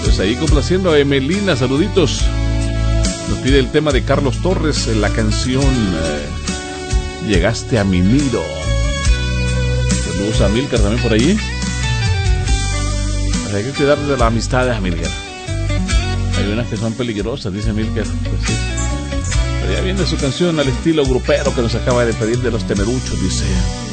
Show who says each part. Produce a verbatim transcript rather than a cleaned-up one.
Speaker 1: Pues ahí complaciendo a Emelina, saluditos. Nos pide el tema de Carlos Torres, la canción eh, Llegaste a mi nido. Saludos a Milcar también por allí. Hay que cuidar de la amistad de Milcar. Hay unas que son peligrosas, dice Milcar. Pues sí. Pero ya viene su canción al estilo grupero que nos acaba de pedir de Los Temeruchos, dice.